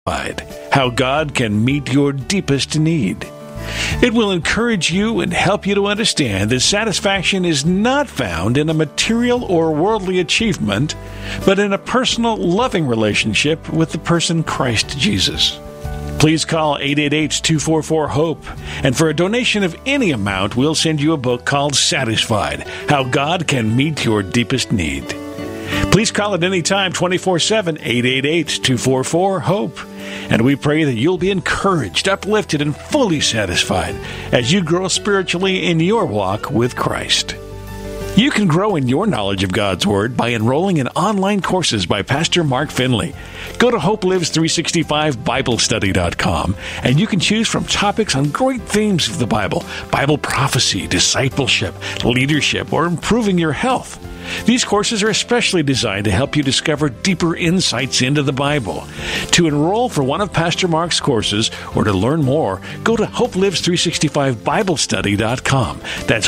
How God Can Meet Your Deepest Need. It will encourage you and help you to understand that satisfaction is not found in a material or worldly achievement, but in a personal, loving relationship with the person Christ Jesus. Please call 888-244-HOPE, and for a donation of any amount, we'll send you a book called Satisfied, How God Can Meet Your Deepest Need. Please call at any time, 24/7, 888-244-HOPE. And we pray that you'll be encouraged, uplifted, and fully satisfied as you grow spiritually in your walk with Christ. You can grow in your knowledge of God's Word by enrolling in online courses by Pastor Mark Finley. Go to HopeLives365BibleStudy.com, and you can choose from topics on great themes of the Bible prophecy, discipleship, leadership, or improving your health. These courses are especially designed to help you discover deeper insights into the Bible. To enroll for one of Pastor Mark's courses or to learn more, go to HopeLives365BibleStudy.com. That's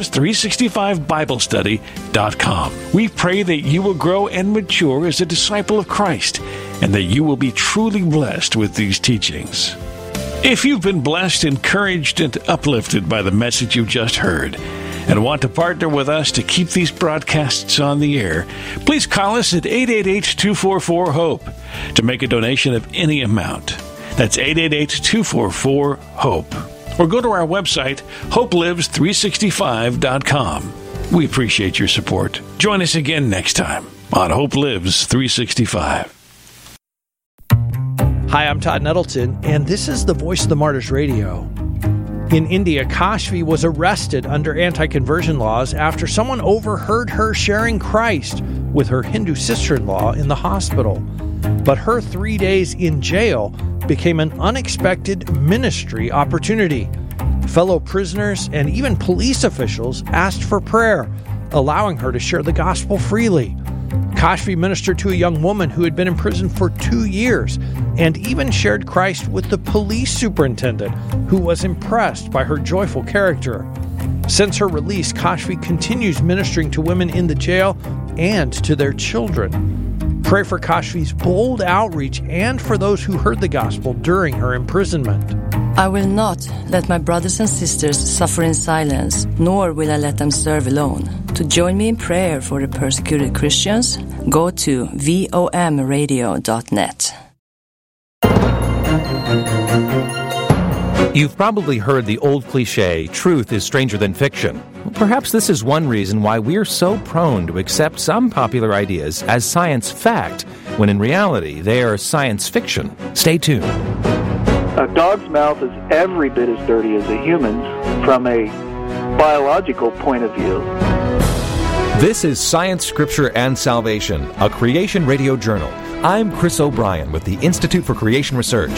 HopeLives365BibleStudy.com. We pray that you will grow and mature as a disciple of Christ and that you will be truly blessed with these teachings. If you've been blessed, encouraged, and uplifted by the message you just heard, and want to partner with us to keep these broadcasts on the air, please call us at 888-244-HOPE to make a donation of any amount. That's 888-244-HOPE. Or go to our website, HopeLives365.com. We appreciate your support. Join us again next time on Hope Lives 365. Hi, I'm Todd Nettleton, and this is the Voice of the Martyrs Radio. In India, Kashfi was arrested under anti-conversion laws after someone overheard her sharing Christ with her Hindu sister-in-law in the hospital. But her 3 days in jail became an unexpected ministry opportunity. Fellow prisoners and even police officials asked for prayer, allowing her to share the gospel freely. Kashfi ministered to a young woman who had been in prison for 2 years and even shared Christ with the police superintendent, who was impressed by her joyful character. Since her release, Kashfi continues ministering to women in the jail and to their children. Pray for Kashfi's bold outreach and for those who heard the gospel during her imprisonment. I will not let my brothers and sisters suffer in silence, nor will I let them serve alone. To join me in prayer for the persecuted Christians, go to vomradio.net. You've probably heard the old cliche, truth is stranger than fiction. Well, perhaps this is one reason why we're so prone to accept some popular ideas as science fact, when in reality they are science fiction. Stay tuned. A dog's mouth is every bit as dirty as a human's from a biological point of view. This is Science, Scripture, and Salvation, a Creation Radio journal. I'm Chris O'Brien with the Institute for Creation Research.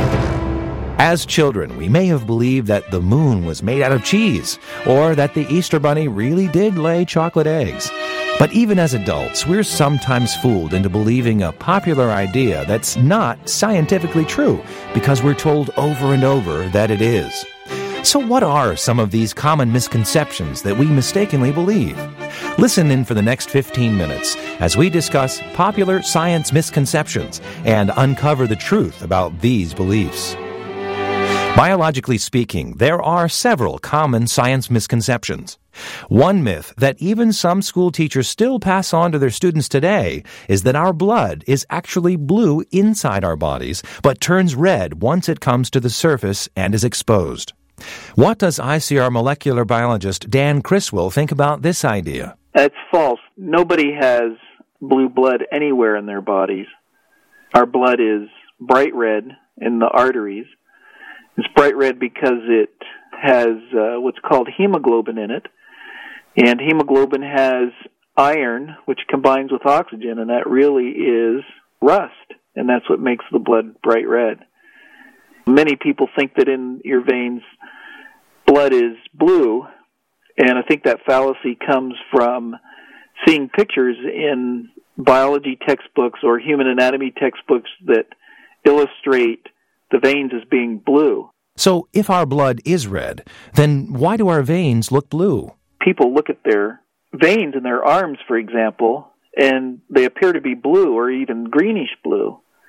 As children, we may have believed that the moon was made out of cheese, or that the Easter Bunny really did lay chocolate eggs. But even as adults, we're sometimes fooled into believing a popular idea that's not scientifically true, because we're told over and over that it is. So what are some of these common misconceptions that we mistakenly believe? Listen in for the next 15 minutes as we discuss popular science misconceptions and uncover the truth about these beliefs. Biologically speaking, there are several common science misconceptions. One myth that even some school teachers still pass on to their students today is that our blood is actually blue inside our bodies, but turns red once it comes to the surface and is exposed. What does ICR molecular biologist Dan Criswell think about this idea? That's false. Nobody has blue blood anywhere in their bodies. Our blood is bright red in the arteries. It's bright red because it has what's called hemoglobin in it. And hemoglobin has iron, which combines with oxygen, and that really is rust. And that's what makes the blood bright red. Many people think that in your veins, blood is blue, and I think that fallacy comes from seeing pictures in biology textbooks or human anatomy textbooks that illustrate the veins as being blue. So if our blood is red, then why do our veins look blue? People look at their veins in their arms, for example, and they appear to be blue or even greenish blue.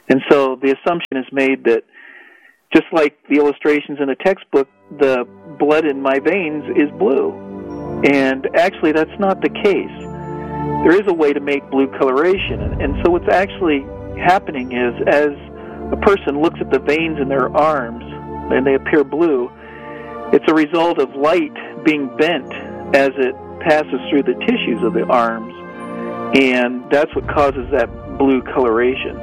And so the assumption is made that just like the illustrations in the textbook, the blood in my veins is blue. And actually that's not the case. There is a way to make blue coloration. And so what's actually happening is as a person looks at the veins in their arms and they appear blue, it's a result of light being bent as it passes through the tissues of the arms, and that's what causes that blue coloration.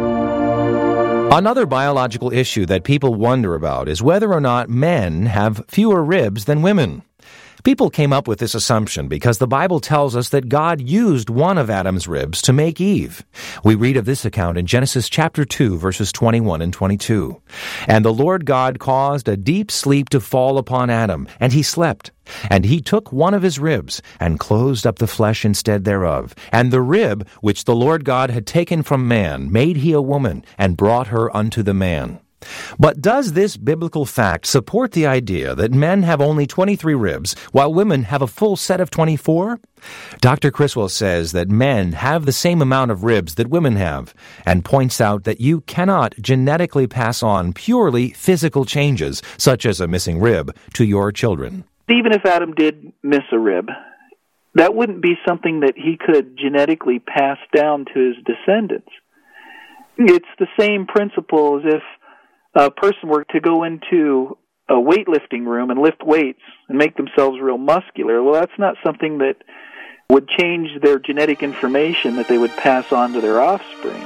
Another biological issue that people wonder about is whether or not men have fewer ribs than women. People came up with this assumption because the Bible tells us that God used one of Adam's ribs to make Eve. We read of this account in Genesis chapter 2, verses 21 and 22. And the Lord God caused a deep sleep to fall upon Adam, and he slept. And he took one of his ribs, and closed up the flesh instead thereof. And the rib which the Lord God had taken from man made he a woman, and brought her unto the man. But does this biblical fact support the idea that men have only 23 ribs, while women have a full set of 24? Dr. Criswell says that men have the same amount of ribs that women have, and points out that you cannot genetically pass on purely physical changes, such as a missing rib, to your children. Even if Adam did miss a rib, that wouldn't be something that he could genetically pass down to his descendants. It's the same principle as if a person were to go into a weightlifting room and lift weights and make themselves real muscular. Well, that's not something that would change their genetic information that they would pass on to their offspring.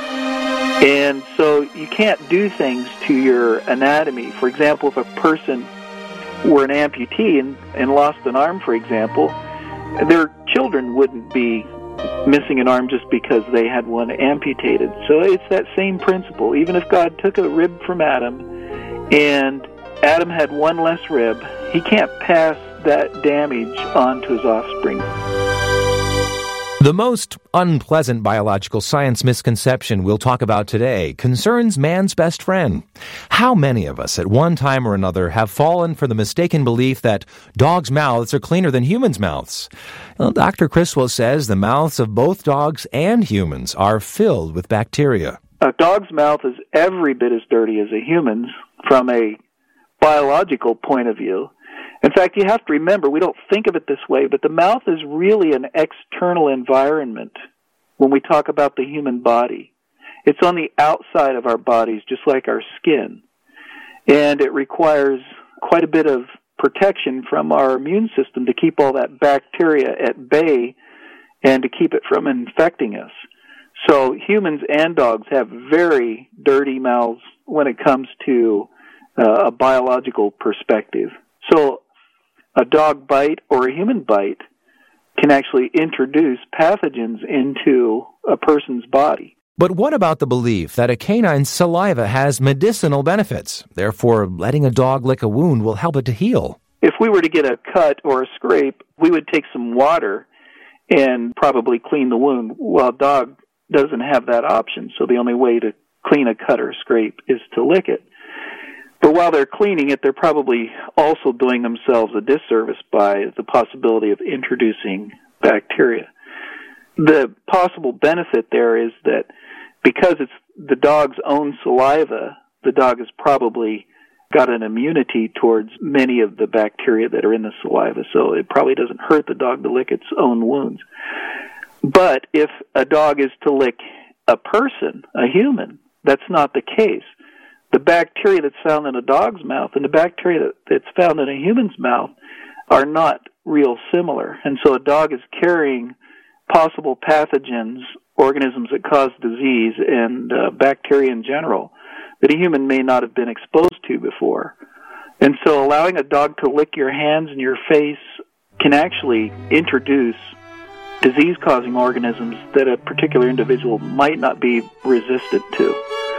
And so you can't do things to your anatomy. For example, if a person were an amputee and lost an arm, for example, their children wouldn't be missing an arm just because they had one amputated. So it's that same principle. Even if God took a rib from Adam and Adam had one less rib, he can't pass that damage on to his offspring. The most unpleasant biological science misconception we'll talk about today concerns man's best friend. How many of us at one time or another have fallen for the mistaken belief that dogs' mouths are cleaner than humans' mouths? Well, Dr. Criswell says the mouths of both dogs and humans are filled with bacteria. A dog's mouth is every bit as dirty as a human's from a biological point of view. In fact, you have to remember, we don't think of it this way, but the mouth is really an external environment when we talk about the human body. It's on the outside of our bodies, just like our skin. And it requires quite a bit of protection from our immune system to keep all that bacteria at bay and to keep it from infecting us. So humans and dogs have very dirty mouths when it comes to a biological perspective. So a dog bite or a human bite can actually introduce pathogens into a person's body. But what about the belief that a canine's saliva has medicinal benefits? Therefore, letting a dog lick a wound will help it to heal. If we were to get a cut or a scrape, we would take some water and probably clean the wound. Well, a dog doesn't have that option, so the only way to clean a cut or a scrape is to lick it. But while they're cleaning it, they're probably also doing themselves a disservice by the possibility of introducing bacteria. The possible benefit there is that because it's the dog's own saliva, the dog has probably got an immunity towards many of the bacteria that are in the saliva, so it probably doesn't hurt the dog to lick its own wounds. But if a dog is to lick a person, a human, that's not the case. The bacteria that's found in a dog's mouth and the bacteria that's found in a human's mouth are not real similar. And so a dog is carrying possible pathogens, organisms that cause disease, and bacteria in general that a human may not have been exposed to before. And so allowing a dog to lick your hands and your face can actually introduce disease-causing organisms that a particular individual might not be resistant to.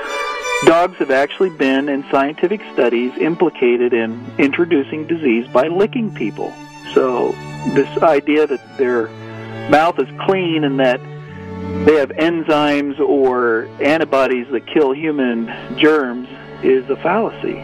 Dogs have actually been, in scientific studies, implicated in introducing disease by licking people. So this idea that their mouth is clean and that they have enzymes or antibodies that kill human germs is a fallacy.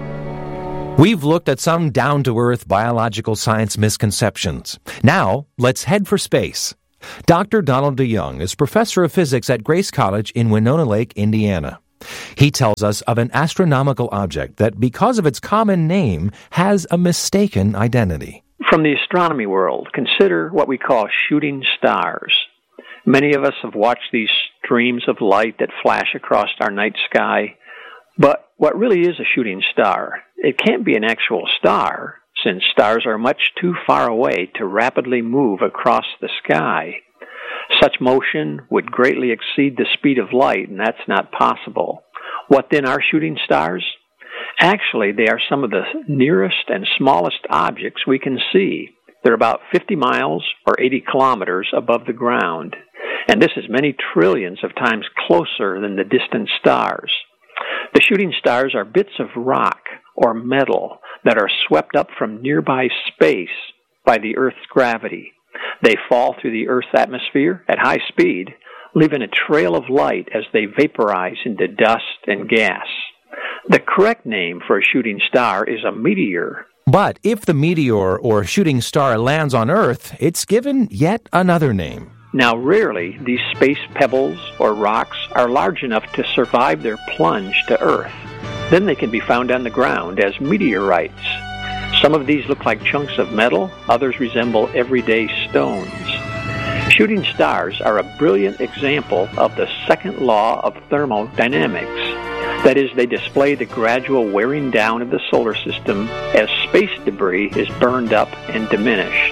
We've looked at some down-to-earth biological science misconceptions. Now, let's head for space. Dr. Donald DeYoung is professor of physics at Grace College in Winona Lake, Indiana. He tells us of an astronomical object that, because of its common name, has a mistaken identity. From the astronomy world, consider what we call shooting stars. Many of us have watched these streams of light that flash across our night sky. But what really is a shooting star? It can't be an actual star, since stars are much too far away to rapidly move across the sky. Such motion would greatly exceed the speed of light, and that's not possible. What then are shooting stars? Actually, they are some of the nearest and smallest objects we can see. They're about 50 miles or 80 kilometers above the ground, and this is many trillions of times closer than the distant stars. The shooting stars are bits of rock or metal that are swept up from nearby space by the Earth's gravity. They fall through the Earth's atmosphere at high speed, leaving a trail of light as they vaporize into dust and gas. The correct name for a shooting star is a meteor. But if the meteor or shooting star lands on Earth, it's given yet another name. Now, rarely these space pebbles or rocks are large enough to survive their plunge to Earth. Then they can be found on the ground as meteorites. Some of these look like chunks of metal, others resemble everyday stones. Shooting stars are a brilliant example of the second law of thermodynamics. That is, they display the gradual wearing down of the solar system as space debris is burned up and diminished.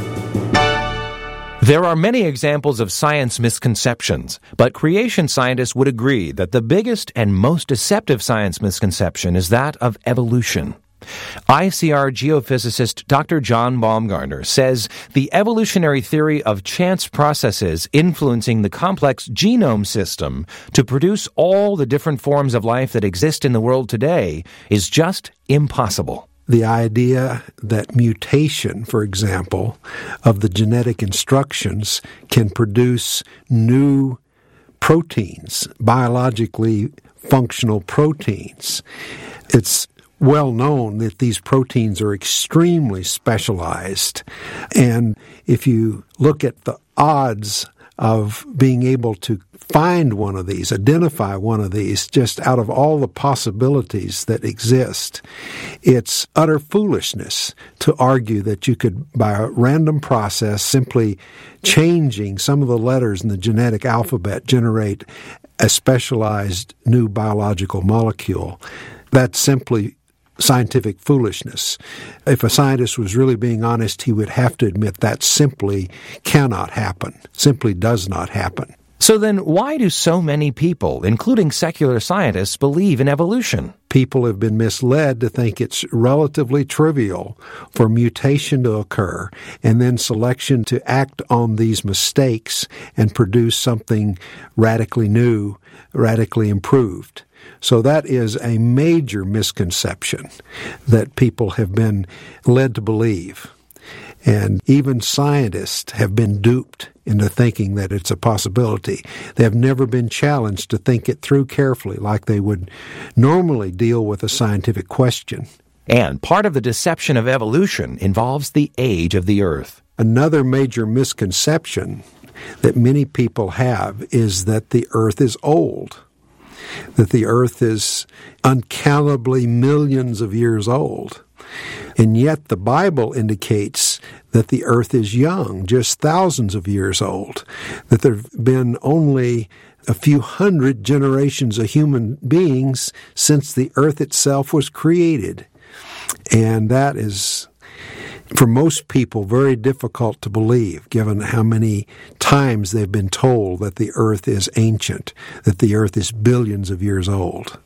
There are many examples of science misconceptions, but creation scientists would agree that the biggest and most deceptive science misconception is that of evolution. ICR geophysicist Dr. John Baumgartner says the evolutionary theory of chance processes influencing the complex genome system to produce all the different forms of life that exist in the world today is just impossible. The idea that mutation, for example, of the genetic instructions can produce new proteins, biologically functional proteins. It's well known that these proteins are extremely specialized. And if you look at the odds of being able to find one of these, identify one of these, just out of all the possibilities that exist, it's utter foolishness to argue that you could, by a random process, simply changing some of the letters in the genetic alphabet, generate a specialized new biological molecule. That's simply scientific foolishness. If a scientist was really being honest, he would have to admit that simply cannot happen, simply does not happen. So then why do so many people, including secular scientists, believe in evolution? People have been misled to think it's relatively trivial for mutation to occur and then selection to act on these mistakes and produce something radically new, radically improved. So that is a major misconception that people have been led to believe. And even scientists have been duped into thinking that it's a possibility. They have never been challenged to think it through carefully like they would normally deal with a scientific question. And part of the deception of evolution involves the age of the Earth. Another major misconception that many people have is that the Earth is old, that the Earth is uncountably millions of years old. And yet the Bible indicates that the Earth is young, just thousands of years old, that there have been only a few hundred generations of human beings since the Earth itself was created. And that is, for most people, very difficult to believe, given how many times they've been told that the Earth is ancient, that the Earth is billions of years old.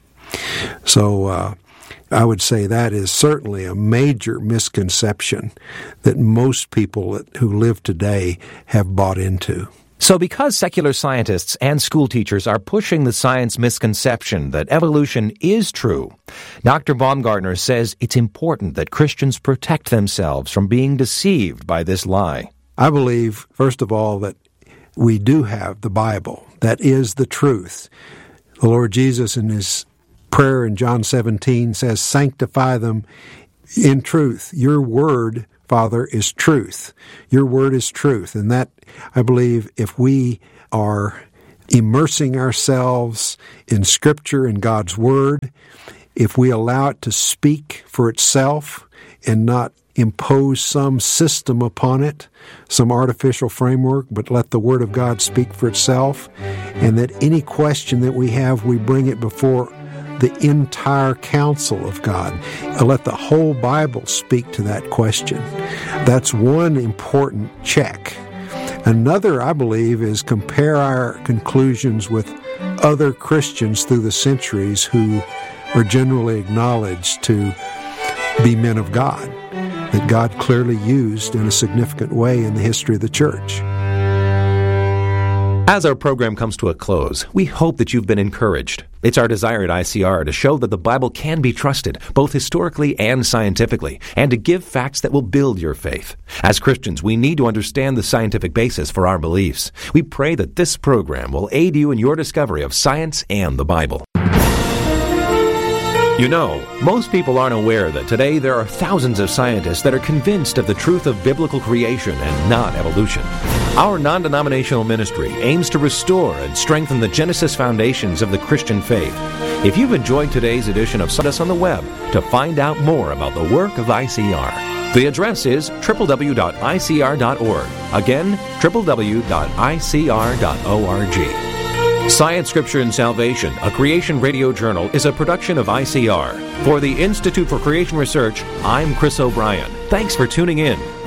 So I would say that is certainly a major misconception that most people who live today have bought into. So because secular scientists and school teachers are pushing the science misconception that evolution is true, Dr. Baumgartner says it's important that Christians protect themselves from being deceived by this lie. I believe, first of all, that we do have the Bible. That is the truth. The Lord Jesus in his prayer in John 17 says, "Sanctify them in truth. Your word, Father, is truth. Your word is truth. And that, I believe, if we are immersing ourselves in Scripture and God's Word, if we allow it to speak for itself and not impose some system upon it, some artificial framework, but let the Word of God speak for itself, and that any question that we have, we bring it before the entire counsel of God. Let the whole Bible speak to that question. That's one important check. Another, I believe, is compare our conclusions with other Christians through the centuries who are generally acknowledged to be men of God, that God clearly used in a significant way in the history of the church. As our program comes to a close, we hope that you've been encouraged. It's our desire at ICR to show that the Bible can be trusted, both historically and scientifically, and to give facts that will build your faith. As Christians, we need to understand the scientific basis for our beliefs. We pray that this program will aid you in your discovery of science and the Bible. You know, most people aren't aware that today there are thousands of scientists that are convinced of the truth of biblical creation and not evolution. Our non-denominational ministry aims to restore and strengthen the Genesis foundations of the Christian faith. If you've enjoyed today's edition of Us on the web to find out more about the work of ICR, the address is www.icr.org. Again, www.icr.org. Science, Scripture, and Salvation, a Creation Radio Journal, is a production of ICR. For the Institute for Creation Research, I'm Chris O'Brien. Thanks for tuning in.